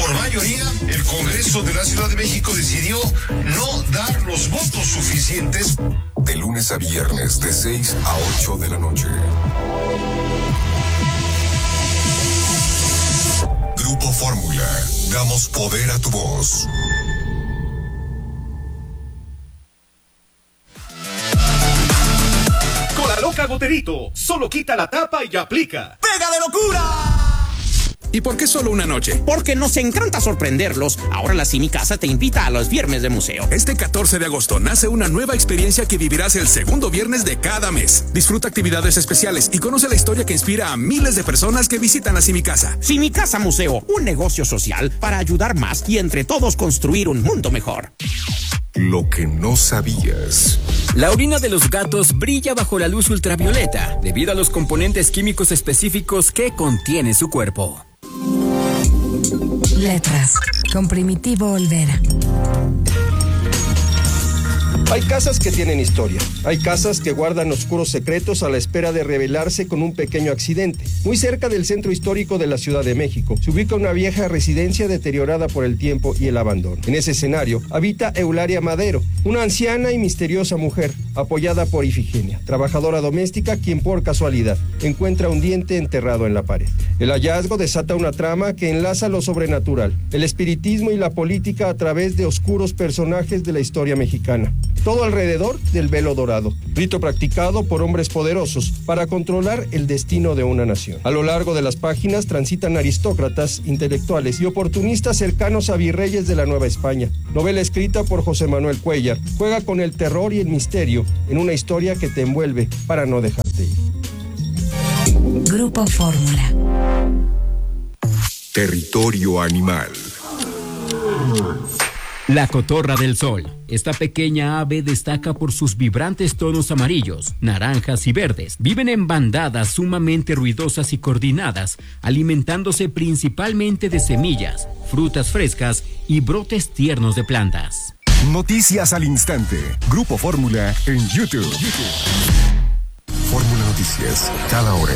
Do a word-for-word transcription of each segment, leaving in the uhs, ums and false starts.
Por mayoría, el Congreso de la Ciudad de México decidió no dar los votos suficientes. De lunes a viernes, de seis a ocho de la noche. Grupo Fórmula. Damos poder a tu voz. Cola Loca Goterito. Solo quita la tapa y aplica. ¡Pega de locura! ¿Y por qué solo una noche? Porque nos encanta sorprenderlos. Ahora la Cinicasa te invita a los viernes de museo. Este catorce de agosto nace una nueva experiencia que vivirás el segundo viernes de cada mes. Disfruta actividades especiales y conoce la historia que inspira a miles de personas que visitan la Cinicasa. Cinicasa Museo, un negocio social para ayudar más y entre todos construir un mundo mejor. Lo que no sabías. La orina de los gatos brilla bajo la luz ultravioleta debido a los componentes químicos específicos que contiene su cuerpo. Letras, con Primitivo Olvera. Hay casas que tienen historia. Hay casas que guardan oscuros secretos a la espera de revelarse con un pequeño accidente. Muy cerca del centro histórico de la Ciudad de México se ubica una vieja residencia deteriorada por el tiempo y el abandono. En ese escenario habita Eulalia Madero, una anciana y misteriosa mujer, apoyada por Ifigenia, trabajadora doméstica quien por casualidad encuentra un diente enterrado en la pared. El hallazgo desata una trama que enlaza lo sobrenatural, el espiritismo y la política a través de oscuros personajes de la historia mexicana. Todo alrededor del velo dorado, rito practicado por hombres poderosos para controlar el destino de una nación. A lo largo de las páginas transitan aristócratas, intelectuales y oportunistas cercanos a virreyes de la Nueva España. Novela escrita por José Manuel Cuellar, juega con el terror y el misterio en una historia que te envuelve para no dejarte ir. Grupo Fórmula. Territorio animal. La cotorra del sol. Esta pequeña ave destaca por sus vibrantes tonos amarillos, naranjas y verdes. Viven en bandadas sumamente ruidosas y coordinadas, alimentándose principalmente de semillas, frutas frescas y brotes tiernos de plantas. Noticias al instante. Grupo Fórmula en YouTube. YouTube. Fórmula Noticias, cada hora.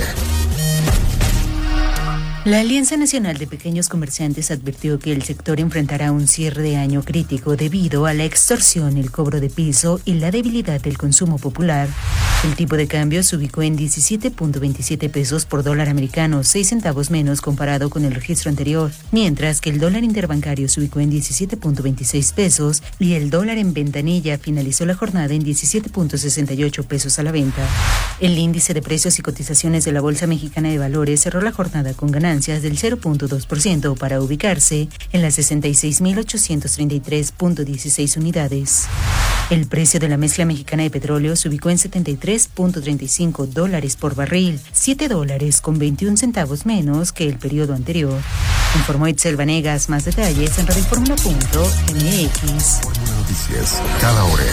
La Alianza Nacional de Pequeños Comerciantes advirtió que el sector enfrentará un cierre de año crítico debido a la extorsión, el cobro de piso y la debilidad del consumo popular. El tipo de cambio se ubicó en diecisiete punto veintisiete pesos por dólar americano, seis centavos menos comparado con el registro anterior, mientras que el dólar interbancario se ubicó en diecisiete punto veintiséis pesos y el dólar en ventanilla finalizó la jornada en diecisiete punto sesenta y ocho pesos a la venta. El índice de precios y cotizaciones de la Bolsa Mexicana de Valores cerró la jornada con ganancias del cero punto dos por ciento para ubicarse en las sesenta y seis mil ochocientos treinta y tres punto dieciséis unidades. El precio de la mezcla mexicana de petróleo se ubicó en setenta y tres punto treinta y cinco dólares por barril, siete dólares con veintiún centavos menos que el periodo anterior. Informó Itzel Vanegas. Más detalles en radioformula punto m x. Fórmula Noticias, cada hora.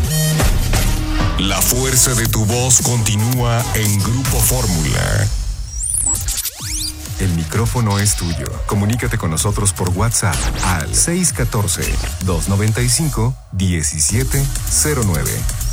La fuerza de tu voz continúa en Grupo Fórmula. El micrófono es tuyo. Comunícate con nosotros por WhatsApp al seis uno cuatro, dos nueve cinco, uno siete cero nueve.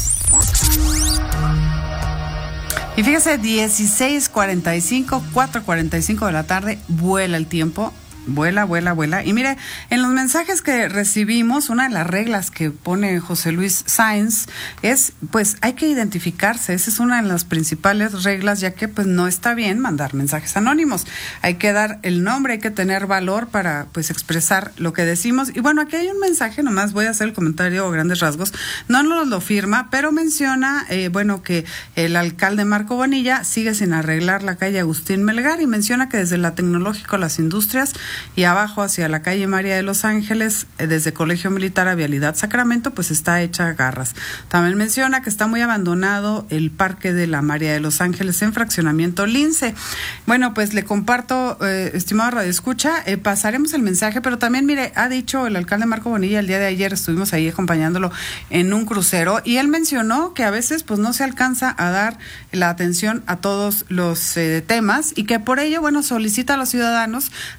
Y fíjese, dieciséis cuarenta y cinco, cuatro cuarenta y cinco de la tarde, vuela el tiempo. Vuela, vuela, vuela. Y mire, en los mensajes que recibimos, una de las reglas que pone José Luis Sáenz es, pues, hay que identificarse. Esa es una de las principales reglas, ya que, pues, no está bien mandar mensajes anónimos. Hay que dar el nombre, hay que tener valor para, pues, expresar lo que decimos. Y bueno, aquí hay un mensaje, nomás voy a hacer el comentario a grandes rasgos. No nos lo firma, pero menciona, eh, bueno, que el alcalde Marco Bonilla sigue sin arreglar la calle Agustín Melgar y menciona que desde la Tecnológico a las Industrias y abajo hacia la calle María de los Ángeles, desde Colegio Militar a Vialidad Sacramento, pues está hecha garras. También menciona que está muy abandonado el Parque de la María de los Ángeles en fraccionamiento Lince. Bueno, pues le comparto, eh, estimado Radio Escucha, eh, pasaremos el mensaje, pero también, mire, ha dicho el alcalde Marco Bonilla el día de ayer, estuvimos ahí acompañándolo en un crucero, y él mencionó que a veces pues no se alcanza a dar la atención a todos los eh, temas, y que por ello, bueno, solicita a los ciudadanos reportar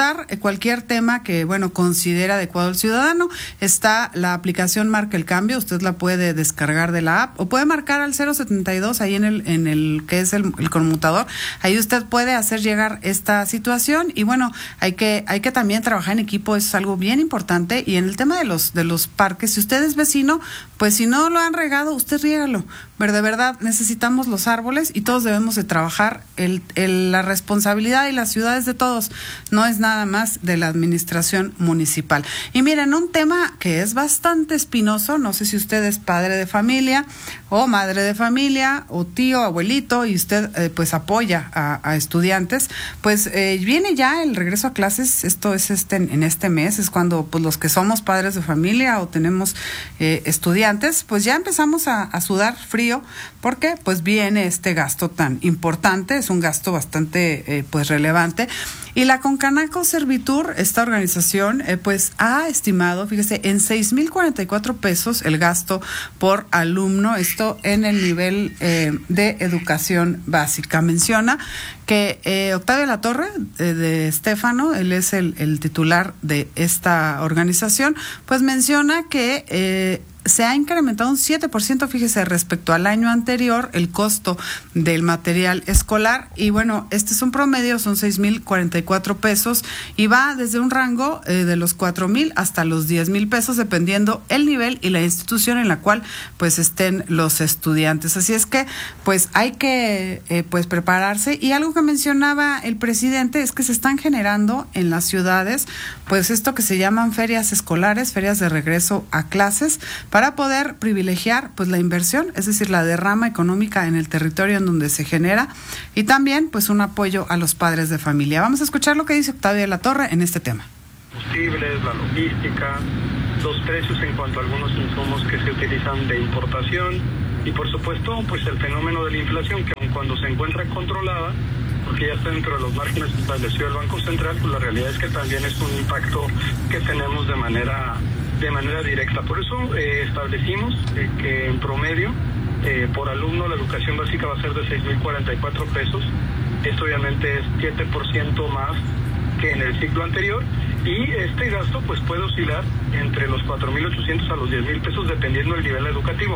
anotar cualquier tema que, bueno, considera adecuado el ciudadano. Está la aplicación Marca el Cambio, usted la puede descargar de la app o puede marcar al cero setenta y dos ahí en el en el que es el, el conmutador. Ahí usted puede hacer llegar esta situación y bueno, hay que hay que también trabajar en equipo, eso es algo bien importante. Y en el tema de los de los parques, si usted es vecino, pues si no lo han regado, usted riégalo. Pero de verdad necesitamos los árboles y todos debemos de trabajar. El, el, la responsabilidad y la ciudad es de todos, no es nada más de la administración municipal. Y miren, un tema que es bastante espinoso, no sé si usted es padre de familia o madre de familia o tío, abuelito y usted eh, pues apoya a, a estudiantes, pues eh, viene ya el regreso a clases. Esto es este en este mes, es cuando pues los que somos padres de familia o tenemos eh, estudiantes, pues ya empezamos a, a sudar frío porque pues viene este gasto tan importante, es un gasto bastante eh, pues relevante. Y la Concanaco Servitur, esta organización, eh, pues ha estimado, fíjese, en seis mil cuarenta y cuatro pesos el gasto por alumno, esto en el nivel eh, de educación básica. Menciona que eh, Octavio Latorre, eh, de Estéfano, él es el, el titular de esta organización, pues menciona que eh, se ha incrementado un siete por ciento, fíjese, respecto al año anterior, el costo del material escolar. Y bueno, este es un promedio, son seis mil cuarenta y cuatro pesos y va desde un rango eh, de los cuatro mil hasta los diez mil pesos, dependiendo el nivel y la institución en la cual pues estén los estudiantes. Así es que pues hay que eh, pues prepararse. Y algo que mencionaba el presidente es que se están generando en las ciudades pues esto que se llaman ferias escolares, ferias de regreso a clases, para poder privilegiar pues la inversión, es decir, la derrama económica en el territorio en donde se genera y también pues un apoyo a los padres de familia. Vamos a escuchar lo que dice Octavio Latorre en este tema. Combustibles, la logística, los precios en cuanto a algunos insumos que se utilizan de importación y por supuesto pues el fenómeno de la inflación, que aun cuando se encuentra controlada, porque ya está dentro de los márgenes que estableció el Banco Central, pues la realidad es que también es un impacto que tenemos de manera de manera directa. Por eso eh, establecimos eh, que en promedio eh, por alumno la educación básica va a ser de seis mil cuarenta y cuatro pesos. Esto obviamente es siete por ciento más que en el ciclo anterior y este gasto pues puede oscilar entre los cuatro mil ochocientos a los diez mil pesos dependiendo del nivel educativo.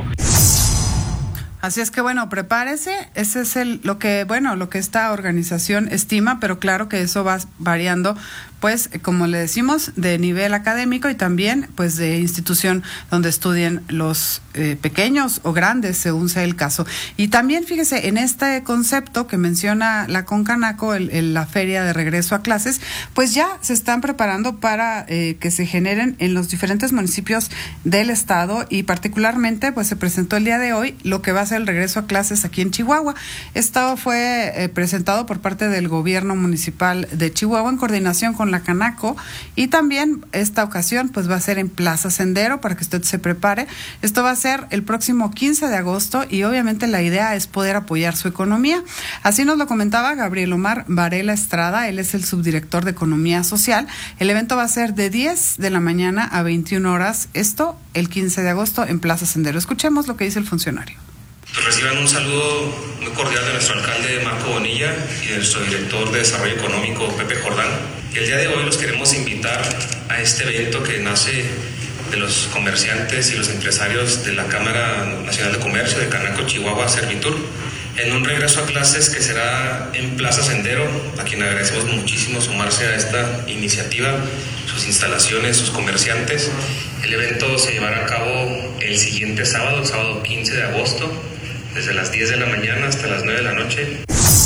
Así es que bueno, prepárese, ese es el lo que bueno, lo que esta organización estima, pero claro que eso va variando pues como le decimos de nivel académico y también pues de institución donde estudien los eh, pequeños o grandes según sea el caso. Y también fíjese en este concepto que menciona la Concanaco, el, el, la feria de regreso a clases, pues ya se están preparando para eh, que se generen en los diferentes municipios del estado y particularmente pues se presentó el día de hoy lo que va a ser el regreso a clases aquí en Chihuahua. Esto fue eh, presentado por parte del gobierno municipal de Chihuahua en coordinación con la Canaco y también esta ocasión pues va a ser en Plaza Sendero para que usted se prepare. Esto va a ser el próximo quince de agosto y obviamente la idea es poder apoyar su economía. Así nos lo comentaba Gabriel Omar Varela Estrada, él es el subdirector de Economía Social. El evento va a ser de diez de la mañana a veintiuna horas, esto el quince de agosto en Plaza Sendero. Escuchemos lo que dice el funcionario. Pues reciban un saludo muy cordial de nuestro alcalde Marco Bonilla y de nuestro director de Desarrollo Económico Pepe Jordán. Y el día de hoy los queremos invitar a este evento que nace de los comerciantes y los empresarios de la Cámara Nacional de Comercio de Canaco, Chihuahua, Servitur, en un regreso a clases que será en Plaza Sendero, a quien agradecemos muchísimo sumarse a esta iniciativa, sus instalaciones, sus comerciantes. El evento se llevará a cabo el siguiente sábado, el sábado quince de agosto, desde las diez de la mañana hasta las nueve de la noche.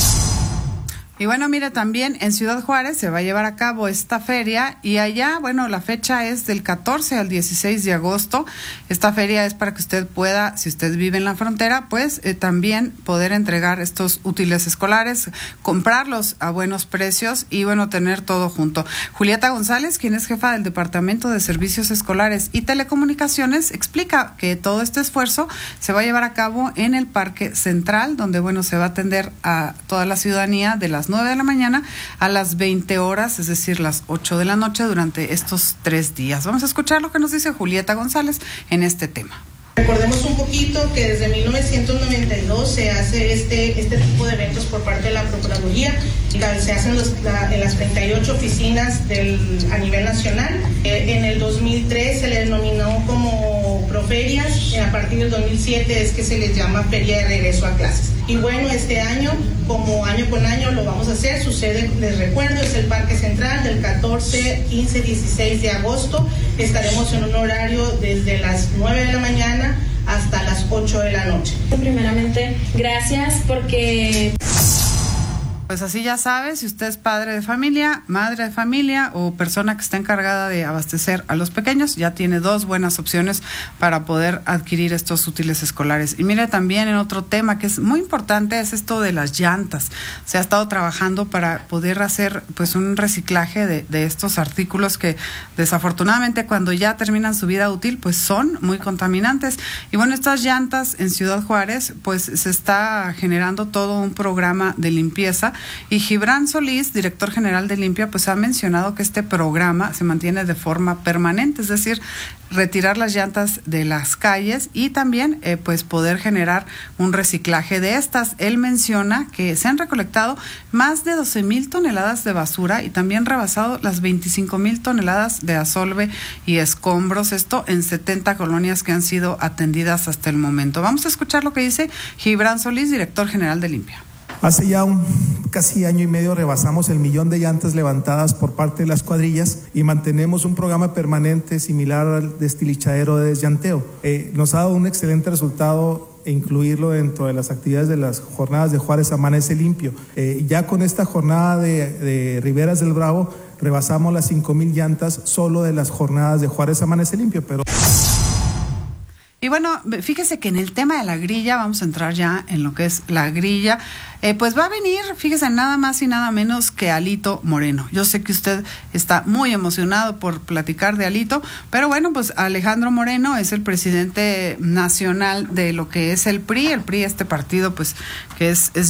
Y bueno, mire, también en Ciudad Juárez se va a llevar a cabo esta feria y allá, bueno, la fecha es del catorce al dieciséis de agosto. Esta feria es para que usted pueda, si usted vive en la frontera, pues eh, también poder entregar estos útiles escolares, comprarlos a buenos precios y bueno, tener todo junto. Julieta González, quien es jefa del Departamento de Servicios Escolares y Telecomunicaciones, explica que todo este esfuerzo se va a llevar a cabo en el Parque Central, donde bueno, se va a atender a toda la ciudadanía de las nueve de la mañana a las veinte horas, es decir, las ocho de la noche durante estos tres días. Vamos a escuchar lo que nos dice Julieta González en este tema. Recordemos un poquito que desde mil novecientos noventa y dos se hace este, este tipo de eventos por parte de la Procuraduría. Se hacen los, la, en las treinta y ocho oficinas del, a nivel nacional. Eh, en el dos mil tres se le denominó como Proferias. A partir del dos mil siete es que se les llama Feria de Regreso a Clases. Y bueno, este año, como año con año lo vamos a hacer, sucede, les recuerdo, es el Parque Central del catorce, quince, dieciséis de agosto. Estaremos en un horario desde las nueve de la mañana hasta las ocho de la noche. Primeramente, gracias porque... Pues así ya sabes, si usted es padre de familia, madre de familia o persona que está encargada de abastecer a los pequeños, ya tiene dos buenas opciones para poder adquirir estos útiles escolares. Y mire, también en otro tema que es muy importante es esto de las llantas. Se ha estado trabajando para poder hacer pues un reciclaje de, de estos artículos que desafortunadamente cuando ya terminan su vida útil pues son muy contaminantes. Y bueno, estas llantas en Ciudad Juárez pues se está generando todo un programa de limpieza. Y Gibran Solís, director general de Limpia, pues ha mencionado que este programa se mantiene de forma permanente, es decir, retirar las llantas de las calles y también eh, pues poder generar un reciclaje de estas. Él menciona que se han recolectado más de doce mil toneladas de basura y también rebasado las veinticinco mil toneladas de asolve y escombros, esto en setenta colonias que han sido atendidas hasta el momento. Vamos a escuchar lo que dice Gibran Solís, director general de Limpia. Hace ya un casi año y medio rebasamos el millón de llantas levantadas por parte de las cuadrillas y mantenemos un programa permanente similar al destilichadero de desllanteo. Eh, nos ha dado un excelente resultado e incluirlo dentro de las actividades de las jornadas de Juárez Amanece Limpio. Eh, ya con esta jornada de, de Riberas del Bravo rebasamos las cinco mil llantas solo de las jornadas de Juárez Amanece Limpio, pero... Y bueno, fíjese que en el tema de la grilla, vamos a entrar ya en lo que es la grilla, eh, pues va a venir, fíjese, nada más y nada menos que Alito Moreno. Yo sé que usted está muy emocionado por platicar de Alito, pero bueno, pues Alejandro Moreno es el presidente nacional de lo que es el P R I, el P R I, este partido pues que es, es